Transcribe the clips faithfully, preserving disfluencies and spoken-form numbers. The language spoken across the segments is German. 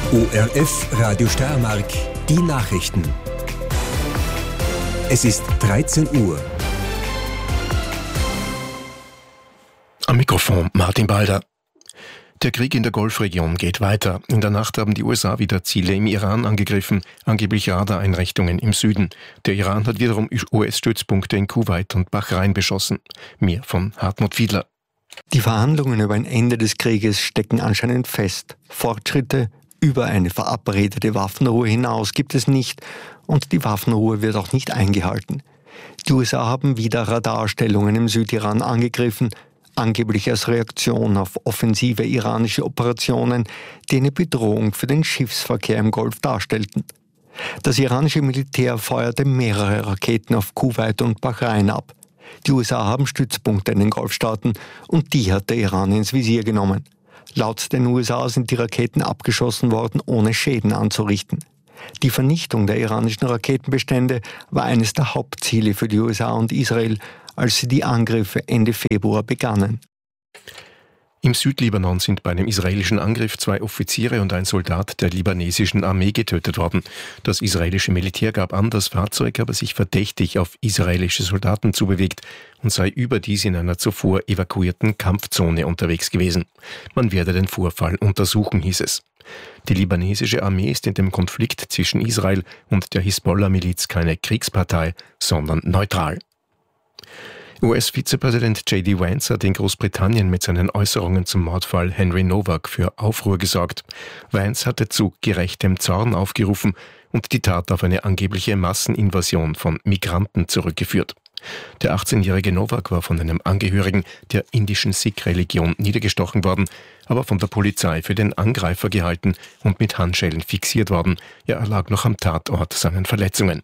O R F Radio Steiermark, die Nachrichten. Es ist dreizehn Uhr. Am Mikrofon Martin Balder. Der Krieg in der Golfregion geht weiter. In der Nacht haben die U S A wieder Ziele im Iran angegriffen, angeblich Radareinrichtungen im Süden. Der Iran hat wiederum U S-Stützpunkte in Kuwait und Bahrain beschossen. Mehr von Hartmut Fiedler. Die Verhandlungen über ein Ende des Krieges stecken anscheinend fest. Fortschritte über eine verabredete Waffenruhe hinaus gibt es nicht und die Waffenruhe wird auch nicht eingehalten. Die U S A haben wieder Radarstellungen im Südiran angegriffen, angeblich als Reaktion auf offensive iranische Operationen, die eine Bedrohung für den Schiffsverkehr im Golf darstellten. Das iranische Militär feuerte mehrere Raketen auf Kuwait und Bahrain ab. Die U S A haben Stützpunkte in den Golfstaaten und die hat der Iran ins Visier genommen. Laut den U S A sind die Raketen abgeschossen worden, ohne Schäden anzurichten. Die Vernichtung der iranischen Raketenbestände war eines der Hauptziele für die U S A und Israel, als sie die Angriffe Ende Februar begannen. Im Südlibanon sind bei einem israelischen Angriff zwei Offiziere und ein Soldat der libanesischen Armee getötet worden. Das israelische Militär gab an, das Fahrzeug habe sich verdächtig auf israelische Soldaten zubewegt und sei überdies in einer zuvor evakuierten Kampfzone unterwegs gewesen. Man werde den Vorfall untersuchen, hieß es. Die libanesische Armee ist in dem Konflikt zwischen Israel und der Hisbollah-Miliz keine Kriegspartei, sondern neutral. U S-Vizepräsident J D Vance hat in Großbritannien mit seinen Äußerungen zum Mordfall Henry Nowak für Aufruhr gesorgt. Vance hatte zu gerechtem Zorn aufgerufen und die Tat auf eine angebliche Masseninvasion von Migranten zurückgeführt. Der achtzehnjährige Nowak war von einem Angehörigen der indischen Sikh-Religion niedergestochen worden, aber von der Polizei für den Angreifer gehalten und mit Handschellen fixiert worden. Er erlag noch am Tatort seinen Verletzungen.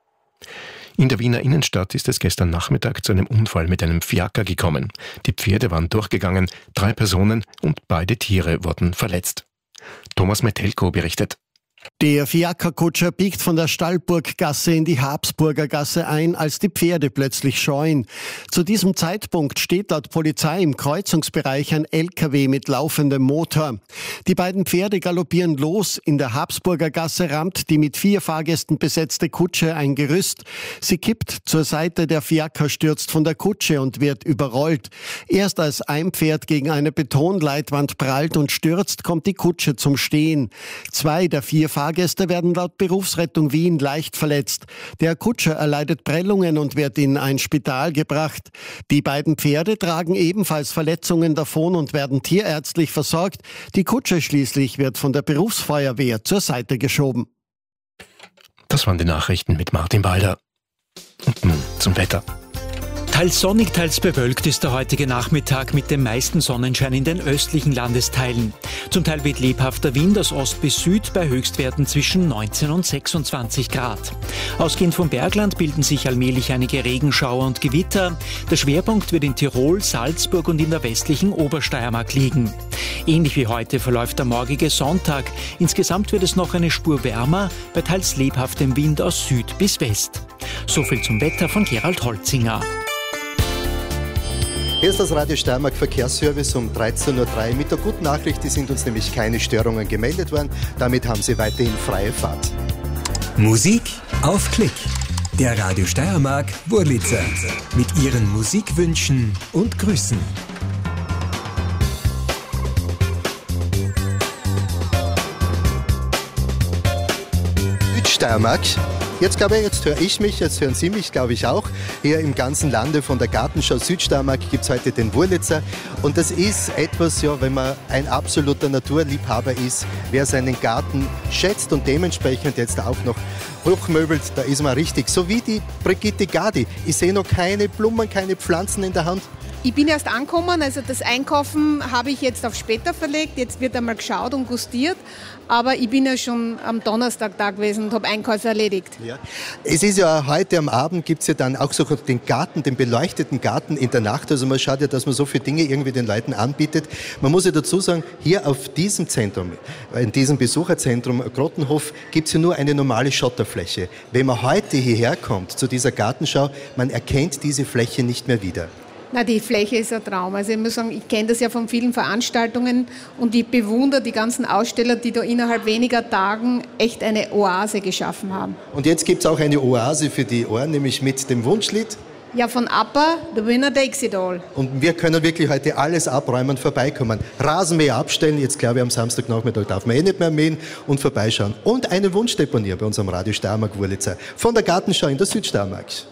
In der Wiener Innenstadt ist es gestern Nachmittag zu einem Unfall mit einem Fiaker gekommen. Die Pferde waren durchgegangen, drei Personen und beide Tiere wurden verletzt. Thomas Metelko berichtet. Der Fiakerkutscher biegt von der Stallburggasse in die Habsburger Gasse ein, als die Pferde plötzlich scheuen. Zu diesem Zeitpunkt steht laut Polizei im Kreuzungsbereich ein L K W mit laufendem Motor. Die beiden Pferde galoppieren los. In der Habsburger Gasse rammt die mit vier Fahrgästen besetzte Kutsche ein Gerüst. Sie kippt zur Seite, der Fiaker stürzt von der Kutsche und wird überrollt. Erst als ein Pferd gegen eine Betonleitwand prallt und stürzt, kommt die Kutsche zum Stehen. Zwei der vier Fahrgäste werden laut Berufsrettung Wien leicht verletzt. Der Kutscher erleidet Prellungen und wird in ein Spital gebracht. Die beiden Pferde tragen ebenfalls Verletzungen davon und werden tierärztlich versorgt. Die Kutsche schließlich wird von der Berufsfeuerwehr zur Seite geschoben. Das waren die Nachrichten mit Martin Balder. Und nun zum Wetter. Teils sonnig, teils bewölkt ist der heutige Nachmittag mit dem meisten Sonnenschein in den östlichen Landesteilen. Zum Teil weht lebhafter Wind aus Ost bis Süd bei Höchstwerten zwischen neunzehn und sechsundzwanzig Grad. Ausgehend vom Bergland bilden sich allmählich einige Regenschauer und Gewitter. Der Schwerpunkt wird in Tirol, Salzburg und in der westlichen Obersteiermark liegen. Ähnlich wie heute verläuft der morgige Sonntag. Insgesamt wird es noch eine Spur wärmer bei teils lebhaftem Wind aus Süd bis West. Soviel zum Wetter von Gerald Holzinger. Hier ist das Radio Steiermark Verkehrsservice um dreizehn Uhr drei mit der guten Nachricht, es sind uns nämlich keine Störungen gemeldet worden. Damit haben Sie weiterhin freie Fahrt. Musik auf Klick. Der Radio Steiermark Wurlitzer mit Ihren Musikwünschen und Grüßen. Steiermark. Jetzt glaube ich, jetzt höre ich mich, jetzt hören Sie mich, glaube ich auch. Hier im ganzen Lande von der Gartenschau Südsteiermark gibt es heute den Wurlitzer. Und das ist etwas, ja, wenn man ein absoluter Naturliebhaber ist, wer seinen Garten schätzt und dementsprechend jetzt auch noch hochmöbelt, da ist man richtig. So wie die Brigitte Gadi. Ich sehe noch keine Blumen, keine Pflanzen in der Hand. Ich bin erst angekommen, also das Einkaufen habe ich jetzt auf später verlegt. Jetzt wird einmal geschaut und gustiert. Aber ich bin ja schon am Donnerstag da gewesen und habe Einkäufe erledigt. Ja. Es ist ja heute am Abend, gibt es ja dann auch so den Garten, den beleuchteten Garten in der Nacht. Also man schaut ja, dass man so viele Dinge irgendwie den Leuten anbietet. Man muss ja dazu sagen, hier auf diesem Zentrum, in diesem Besucherzentrum Grottenhof, gibt es ja nur eine normale Schotterfläche. Wenn man heute hierher kommt zu dieser Gartenschau, man erkennt diese Fläche nicht mehr wieder. Na, die Fläche ist ein Traum. Also ich muss sagen, ich kenne das ja von vielen Veranstaltungen und ich bewundere die ganzen Aussteller, die da innerhalb weniger Tagen echt eine Oase geschaffen haben. Und jetzt gibt es auch eine Oase für die Ohren, nämlich mit dem Wunschlied. Ja, von ABBA, The Winner Takes It All. Und wir können wirklich heute alles abräumen, vorbeikommen. Rasenmäher abstellen, jetzt glaube ich am Samstagnachmittag darf man eh nicht mehr mähen und vorbeischauen. Und einen Wunsch deponieren bei unserem Radio Steiermark Wurlitzer von der Gartenschau in der Südsteiermark.